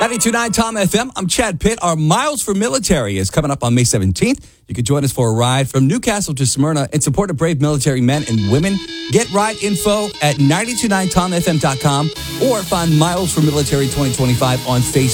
92.9 Tom FM. I'm Chad Pitt. Our Miles for Military is coming up on May 17th. You can join us for a ride from Newcastle to Smyrna in support of brave military men and women. Get ride info at 929tomfm.com or find Miles for Military 2025 on Facebook.